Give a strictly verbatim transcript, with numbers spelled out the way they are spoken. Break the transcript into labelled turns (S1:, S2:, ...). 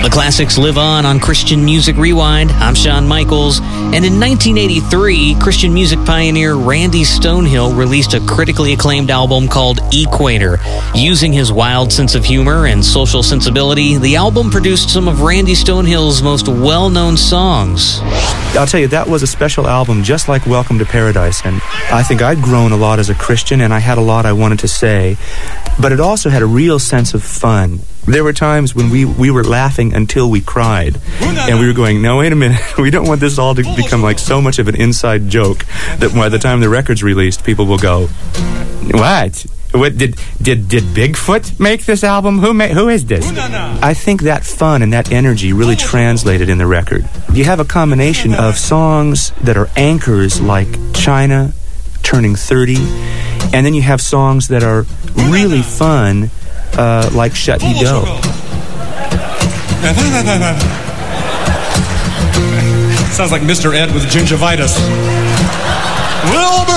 S1: The classics live on on Christian Music Rewind. I'm Shawn Michaels. And in nineteen eighty-three, Christian music pioneer Randy Stonehill released a critically acclaimed album called Equator. Using his wild sense of humor and social sensibility, the album produced some of Randy Stonehill's most well-known songs.
S2: I'll tell you, that was a special album, just like Welcome to Paradise. And I think I'd grown a lot as a Christian, and I had a lot I wanted to say. But it also had a real sense of fun. There were times when we, we were laughing until we cried. And we were going, no, wait a minute. We don't want this all to become like so much of an inside joke that by the time the record's released, people will go, what? What did did did Bigfoot make this album? Who ma- who is this? I think that fun and that energy really translated in the record. You have a combination of songs that are anchors like China, Turning thirty, and then you have songs that are really fun uh, like Shut Me Do.
S3: Sounds like Mister Ed with gingivitis. We'll